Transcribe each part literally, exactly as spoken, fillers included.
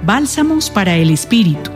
Bálsamos para el Espíritu.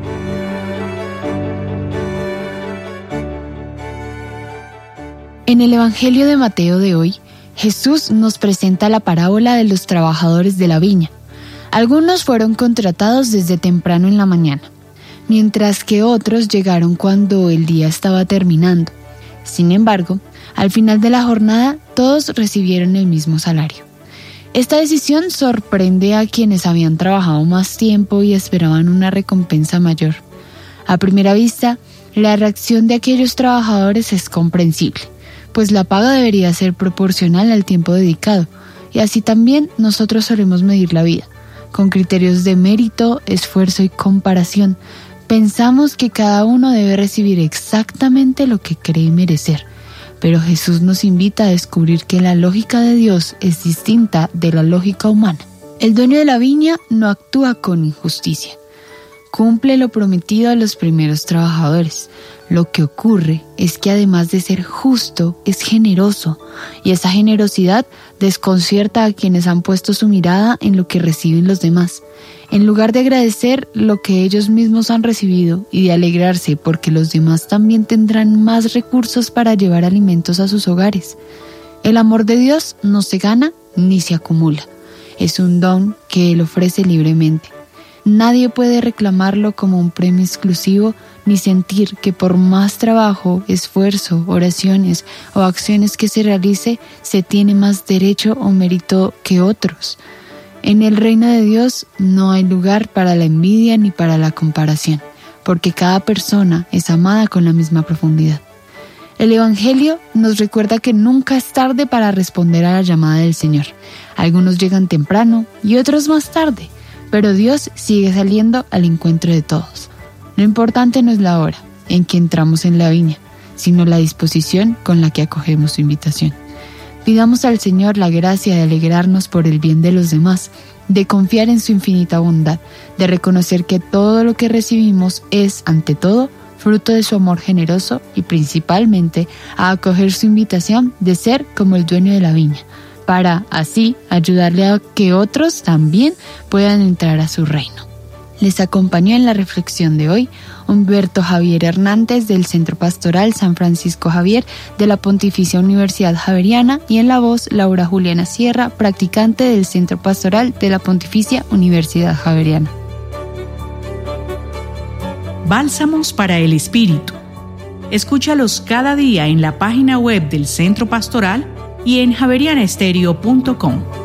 En el Evangelio de Mateo de hoy, Jesús nos presenta la parábola de los trabajadores de la viña. Algunos fueron contratados desde temprano en la mañana, mientras que otros llegaron cuando el día estaba terminando. Sin embargo, al final de la jornada, todos recibieron el mismo salario. Esta decisión sorprende a quienes habían trabajado más tiempo y esperaban una recompensa mayor. A primera vista, la reacción de aquellos trabajadores es comprensible, pues la paga debería ser proporcional al tiempo dedicado, y así también nosotros solemos medir la vida, con criterios de mérito, esfuerzo y comparación. Pensamos que cada uno debe recibir exactamente lo que cree merecer, pero Jesús nos invita a descubrir que la lógica de Dios es distinta de la lógica humana. El dueño de la viña no actúa con injusticia. Cumple lo prometido a los primeros trabajadores. Lo que ocurre es que además de ser justo, es generoso, y esa generosidad desconcierta a quienes han puesto su mirada en lo que reciben los demás. En lugar de agradecer lo que ellos mismos han recibido y de alegrarse porque los demás también tendrán más recursos para llevar alimentos a sus hogares. El amor de Dios no se gana ni se acumula. Es un don que Él ofrece libremente. Nadie puede reclamarlo como un premio exclusivo ni sentir que por más trabajo, esfuerzo, oraciones o acciones que se realice, se tiene más derecho o mérito que otros. En el reino de Dios no hay lugar para la envidia ni para la comparación, porque cada persona es amada con la misma profundidad. El Evangelio nos recuerda que nunca es tarde para responder a la llamada del Señor. Algunos llegan temprano y otros más tarde, pero Dios sigue saliendo al encuentro de todos. Lo importante no es la hora en que entramos en la viña, sino la disposición con la que acogemos su invitación. Pidamos al Señor la gracia de alegrarnos por el bien de los demás, de confiar en su infinita bondad, de reconocer que todo lo que recibimos es, ante todo, fruto de su amor generoso y principalmente a acoger su invitación de ser como el dueño de la viña, para así ayudarle a que otros también puedan entrar a su reino. Les acompañó en la reflexión de hoy Humberto Javier Hernández del Centro Pastoral San Francisco Javier de la Pontificia Universidad Javeriana y en la voz Laura Juliana Sierra, practicante del Centro Pastoral de la Pontificia Universidad Javeriana. Bálsamos para el Espíritu. Escúchalos cada día en la página web del Centro Pastoral y en javeriana estéreo punto com.